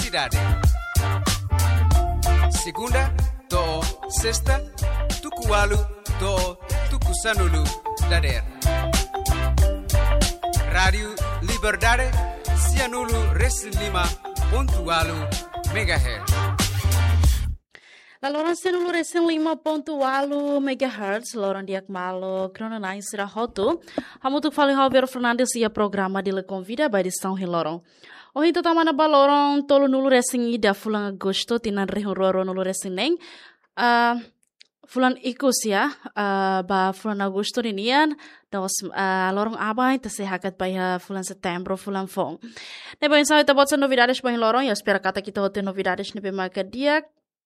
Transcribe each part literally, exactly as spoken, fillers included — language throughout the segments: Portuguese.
cidade. Segunda, to sexta, tukualu, to tukusanulu, dader. Rádio Liberdade, Cianulu, Reslima, pontualu, megahertz. La loran senulu resen lima pontualu megahertz, loran diak malo, kronana insira hotu. Hamutuk fali Javier Fernandes ia programa de le convida by de São Hilorong. O hinta tamana balorong tolu nulu resen ida fulang agosto tinan rehuroro nulu resen neng. Uh, fulan ikus ya, uh, ba fulan agosto ninian, dos uh, lorong abai tersehakat by fulan setembro, fulan fong. Neba insau ita botsa novidades by lorong, ya espera kata kita hote novidades nebe maka diak.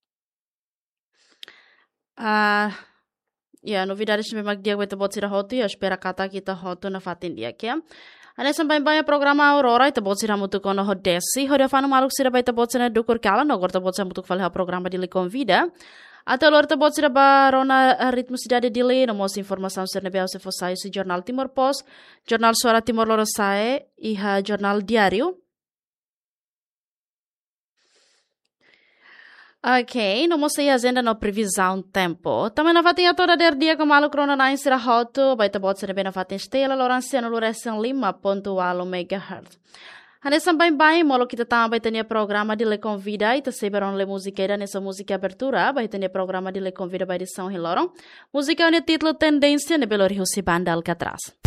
Uh, ya, novidades nebe maka diak weta botsira hote, ya espera kata kita hote na fatin diak ya. Ane sampai banyak programa Aurora ita botsira mutuk ono hodesi, hoda fanu maluk sira ba ita botsira dukur kala, no gorta botsira mutuk falha programa de le convida. Até lor te botsira ba rona ritmo cidade de le, no mos informação ser nebe se fosse si Jornal Timor Post, Jornal Suara Timor Leste e ha Jornal Diário. Ok, não mostrei a agenda na previsão tempo. Também na fatinha toda der dia com malu crona na insira hoto, vai te botar bem na fatinha estela, lorancia no loração lima ponto alo megahertz. Ane sampai bem, molo kita também tem programa de le convida e te seberon le musiqueira nessa música abertura, vai ter programa de le convida by de São Hilorong. Música é o título Tendência ne Belo Rio se banda Alcatraz.